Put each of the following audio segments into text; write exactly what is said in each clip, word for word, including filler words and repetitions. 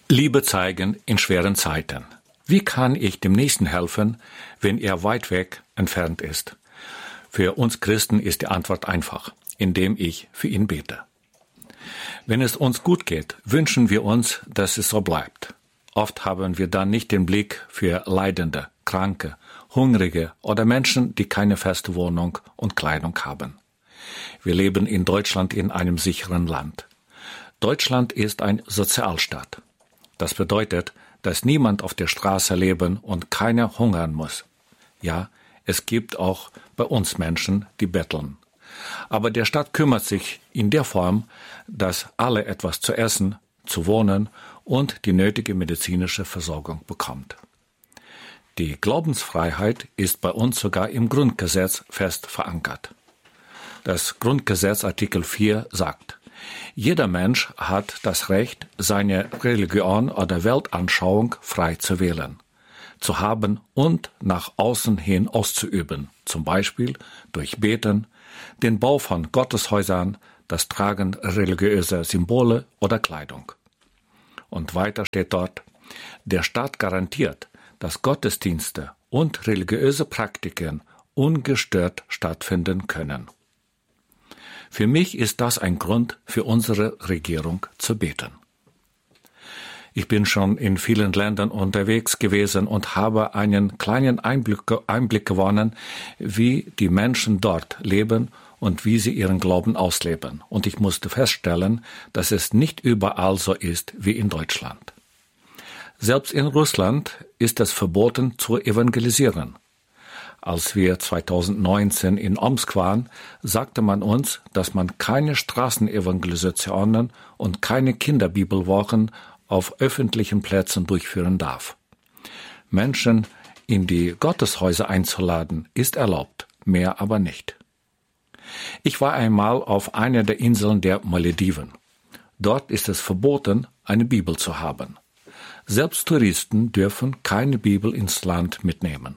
Liebe zeigen in schweren Zeiten. Wie kann ich dem Nächsten helfen, wenn er weit weg entfernt ist? Für uns Christen ist die Antwort einfach, indem ich für ihn bete. Wenn es uns gut geht, wünschen wir uns, dass es so bleibt. Oft haben wir dann nicht den Blick für Leidende, Kranke, Hungrige oder Menschen, die keine feste Wohnung und Kleidung haben. Wir leben in Deutschland in einem sicheren Land. Deutschland ist ein Sozialstaat. Das bedeutet, dass niemand auf der Straße leben und keiner hungern muss. Ja, es gibt auch bei uns Menschen, die betteln. Aber der Staat kümmert sich in der Form, dass alle etwas zu essen, zu wohnen und die nötige medizinische Versorgung bekommt. Die Glaubensfreiheit ist bei uns sogar im Grundgesetz fest verankert. Das Grundgesetz Artikel vier sagt: Jeder Mensch hat das Recht, seine Religion oder Weltanschauung frei zu wählen, zu haben und nach außen hin auszuüben, zum Beispiel durch Beten, den Bau von Gotteshäusern, das Tragen religiöser Symbole oder Kleidung. Und weiter steht dort: Der Staat garantiert, dass Gottesdienste und religiöse Praktiken ungestört stattfinden können. Für mich ist das ein Grund für unsere Regierung zu beten. Ich bin schon in vielen Ländern unterwegs gewesen und habe einen kleinen Einblick, Einblick gewonnen, wie die Menschen dort leben und wie sie ihren Glauben ausleben. Und ich musste feststellen, dass es nicht überall so ist wie in Deutschland. Selbst in Russland ist es verboten zu evangelisieren. Als wir zweitausendneunzehn in Omsk waren, sagte man uns, dass man keine Straßenevangelisationen und keine Kinderbibelwochen auf öffentlichen Plätzen durchführen darf. Menschen in die Gotteshäuser einzuladen, ist erlaubt, mehr aber nicht. Ich war einmal auf einer der Inseln der Malediven. Dort ist es verboten, eine Bibel zu haben. Selbst Touristen dürfen keine Bibel ins Land mitnehmen.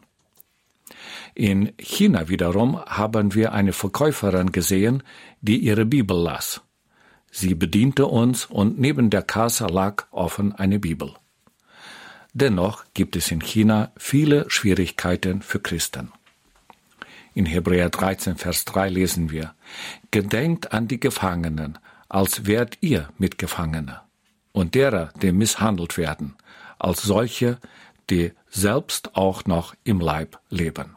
In China wiederum haben wir eine Verkäuferin gesehen, die ihre Bibel las. Sie bediente uns und neben der Kasse lag offen eine Bibel. Dennoch gibt es in China viele Schwierigkeiten für Christen. In Hebräer dreizehn, Vers drei lesen wir: Gedenkt an die Gefangenen, als wärt ihr Mitgefangene, und derer, die misshandelt werden, als solche, die selbst auch noch im Leib leben.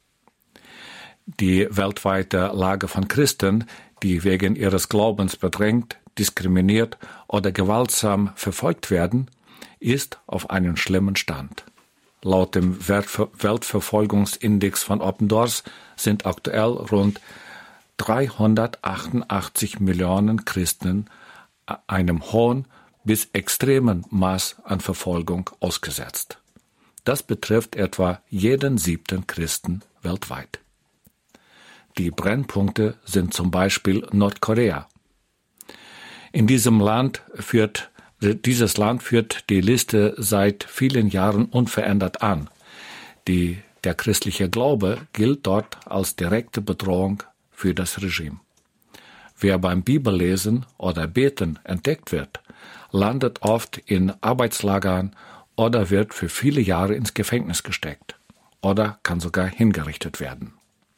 Die weltweite Lage von Christen, die wegen ihres Glaubens bedrängt, diskriminiert oder gewaltsam verfolgt werden, ist auf einem schlimmen Stand. Laut dem Weltverfolgungsindex von Open Doors sind aktuell rund dreihundertachtundachtzig Millionen Christen einem hohen bis extremen Maß an Verfolgung ausgesetzt. Das betrifft etwa jeden siebten Christen weltweit. Die Brennpunkte sind zum Beispiel Nordkorea. In diesem Land führt, dieses Land führt die Liste seit vielen Jahren unverändert an. Die, der christliche Glaube gilt dort als direkte Bedrohung für das Regime. Wer beim Bibellesen oder Beten entdeckt wird, landet oft in Arbeitslagern oder wird für viele Jahre ins Gefängnis gesteckt oder kann sogar hingerichtet werden.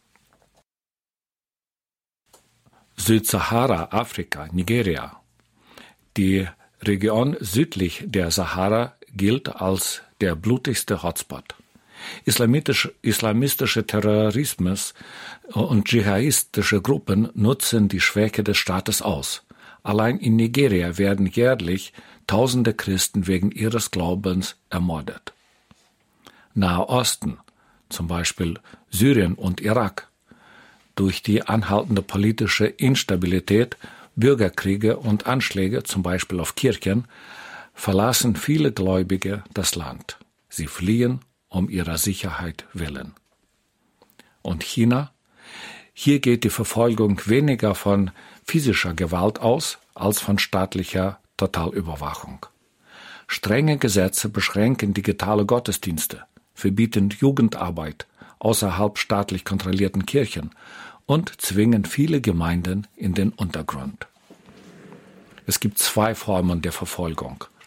Südsahara, Afrika, Nigeria. Die Region südlich der Sahara gilt als der blutigste Hotspot. Islamistisch, islamistische Terrorismus und dschihadistische Gruppen nutzen die Schwäche des Staates aus. Allein in Nigeria werden jährlich tausende Christen wegen ihres Glaubens ermordet. Nahe Osten, zum Beispiel Syrien und Irak. Durch die anhaltende politische Instabilität, Bürgerkriege und Anschläge, zum Beispiel auf Kirchen, verlassen viele Gläubige das Land. Sie fliehen um ihrer Sicherheit willen. Und China? Hier geht die Verfolgung weniger von physischer Gewalt aus, als von staatlicher Totalüberwachung. Strenge Gesetze beschränken digitale Gottesdienste, verbieten Jugendarbeit außerhalb staatlich kontrollierten Kirchen und zwingen viele Gemeinden in den Untergrund. Es gibt zwei Formen der Verfolgung: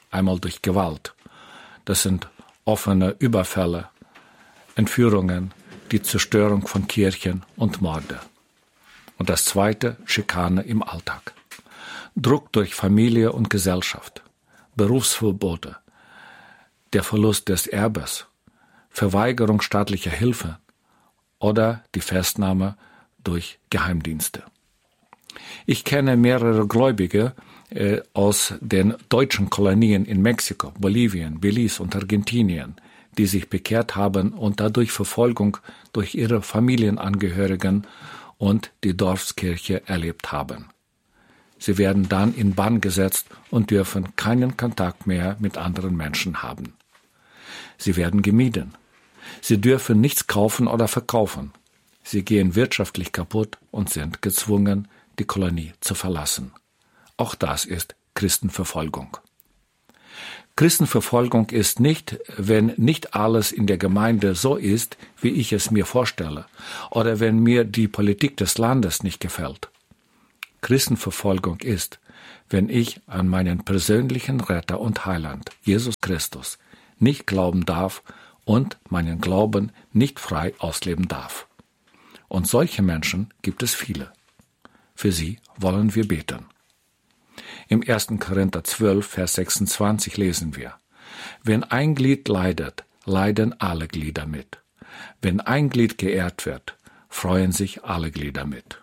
einmal durch Gewalt. Das sind offene Überfälle, Entführungen, die Zerstörung von Kirchen und Morde. Und das zweite, Schikane im Alltag. Druck durch Familie und Gesellschaft, Berufsverbote, der Verlust des Erbes, Verweigerung staatlicher Hilfe oder die Festnahme durch Geheimdienste. Ich kenne mehrere Gläubige äh, aus den deutschen Kolonien in Mexiko, Bolivien, Belize und Argentinien, die sich bekehrt haben und dadurch Verfolgung durch ihre Familienangehörigen und die Dorfskirche erlebt haben. Sie werden dann in Bann gesetzt und dürfen keinen Kontakt mehr mit anderen Menschen haben. Sie werden gemieden. Sie dürfen nichts kaufen oder verkaufen. Sie gehen wirtschaftlich kaputt und sind gezwungen, die Kolonie zu verlassen. Auch das ist Christenverfolgung. Christenverfolgung ist nicht, wenn nicht alles in der Gemeinde so ist, wie ich es mir vorstelle, oder wenn mir die Politik des Landes nicht gefällt. Christenverfolgung ist, wenn ich an meinen persönlichen Retter und Heiland, Jesus Christus, nicht glauben darf und meinen Glauben nicht frei ausleben darf. Und solche Menschen gibt es viele. Für sie wollen wir beten. Im ersten Korinther zwölf, Vers sechsundzwanzig lesen wir: Wenn ein Glied leidet, leiden alle Glieder mit. Wenn ein Glied geehrt wird, freuen sich alle Glieder mit.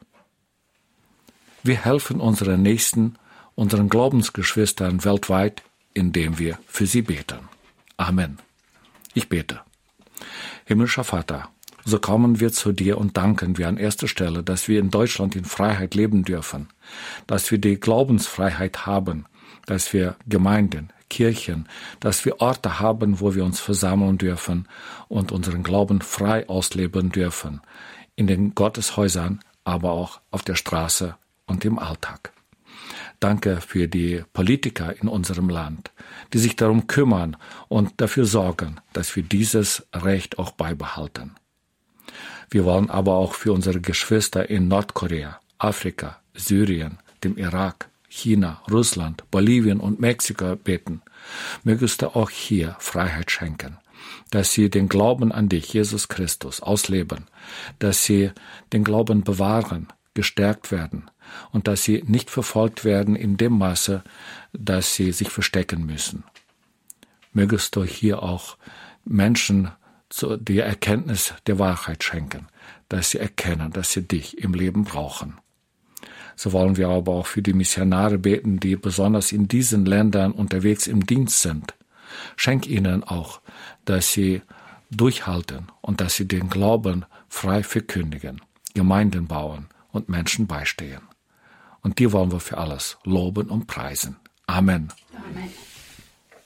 Wir helfen unseren Nächsten, unseren Glaubensgeschwistern weltweit, indem wir für sie beten. Amen. Ich bete. Himmlischer Vater, so kommen wir zu dir und danken wir an erster Stelle, dass wir in Deutschland in Freiheit leben dürfen, dass wir die Glaubensfreiheit haben, dass wir Gemeinden, Kirchen, dass wir Orte haben, wo wir uns versammeln dürfen und unseren Glauben frei ausleben dürfen, in den Gotteshäusern, aber auch auf der Straße und im Alltag. Danke für die Politiker in unserem Land, die sich darum kümmern und dafür sorgen, dass wir dieses Recht auch beibehalten. Wir wollen aber auch für unsere Geschwister in Nordkorea, Afrika, Syrien, dem Irak, China, Russland, Bolivien und Mexiko beten. Mögest du auch hier Freiheit schenken, dass sie den Glauben an dich, Jesus Christus, ausleben, dass sie den Glauben bewahren, gestärkt werden und dass sie nicht verfolgt werden in dem Maße, dass sie sich verstecken müssen. Mögest du hier auch Menschen zu die Erkenntnis der Wahrheit schenken, dass sie erkennen, dass sie dich im Leben brauchen. So wollen wir aber auch für die Missionare beten, die besonders in diesen Ländern unterwegs im Dienst sind. Schenk ihnen auch, dass sie durchhalten und dass sie den Glauben frei verkündigen, Gemeinden bauen und Menschen beistehen. Und dir wollen wir für alles loben und preisen. Amen. Amen.